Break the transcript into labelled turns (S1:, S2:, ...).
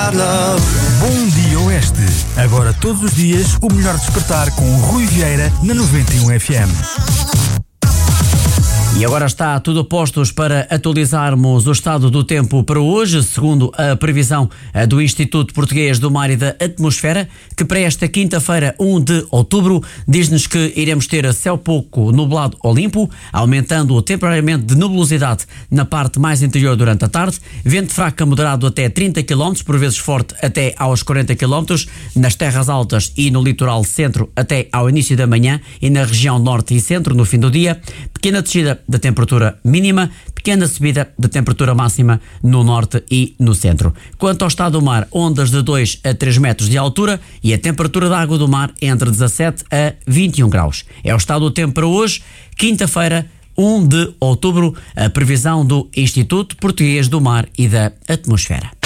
S1: about love.
S2: Bom Dia Oeste. Agora todos os dias o melhor despertar com o Rui Vieira na 91 FM.
S3: E agora está tudo a postos para atualizarmos o estado do tempo para hoje, segundo a previsão do Instituto Português do Mar e da Atmosfera, que para esta quinta-feira, 1 de outubro, diz-nos que iremos ter céu pouco nublado ou limpo, aumentando temporariamente de nebulosidade na parte mais interior durante a tarde, vento fraco a moderado até 30 km, por vezes forte até aos 40 km, nas terras altas e no litoral centro até ao início da manhã e na região norte e centro no fim do dia, pequena descida da temperatura mínima, pequena subida da temperatura máxima no norte e no centro. Quanto ao estado do mar, ondas de 2 a 3 metros de altura e a temperatura da água do mar entre 17 a 21 graus. É o estado do tempo para hoje, quinta-feira, 1 de outubro, a previsão do Instituto Português do Mar e da Atmosfera.